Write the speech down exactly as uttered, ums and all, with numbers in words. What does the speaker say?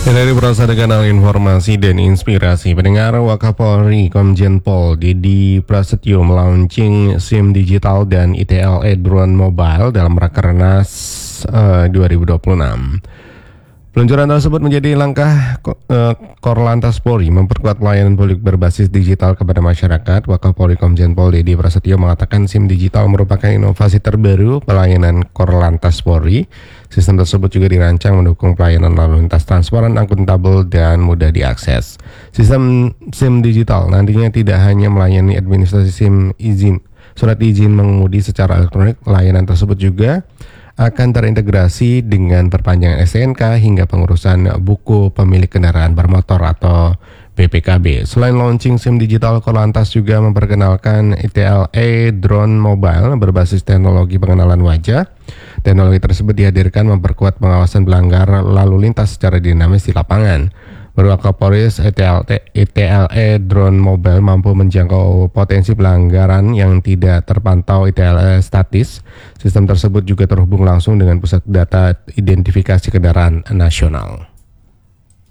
Dan dari berasal kanal informasi dan inspirasi, pendengar, Wakapolri Komjen Pol Didi Prasetyo melaunching SIM digital dan I T L E drone mobile dalam Rakernas uh, dua ribu dua puluh enam. Peluncuran tersebut menjadi langkah uh, Korlantas Polri memperkuat pelayanan publik berbasis digital kepada masyarakat. Wakapolri Komjen Pol Didi Prasetyo mengatakan SIM digital merupakan inovasi terbaru pelayanan Korlantas Polri. Sistem tersebut juga dirancang mendukung pelayanan lalu lintas transparan, akuntabel, dan mudah diakses. Sistem SIM digital nantinya tidak hanya melayani administrasi SIM izin, surat izin mengemudi secara elektronik, pelayanan tersebut juga akan terintegrasi dengan perpanjangan S T N K hingga pengurusan buku pemilik kendaraan bermotor atau B P K B. Selain launching SIM digital, Korlantas juga memperkenalkan I T L E drone mobile berbasis teknologi pengenalan wajah. Teknologi tersebut dihadirkan memperkuat pengawasan pelanggar lalu lintas secara dinamis di lapangan. Menurut Kapolres, I T L E drone mobile mampu menjangkau potensi pelanggaran yang tidak terpantau I T L E statis. Sistem tersebut juga terhubung langsung dengan pusat data identifikasi kendaraan nasional.